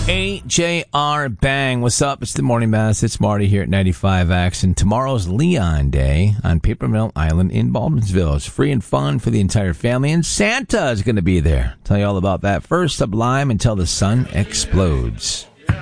AJR Bang. What's up? It's the Morning Mass. It's Marty here at 95X. And tomorrow's Leon Day on Paper Mill Island in Baldwinsville. It's free and fun for the entire family. And Santa is going to be there. Tell you all about that first. Sublime Until the Sun Explodes.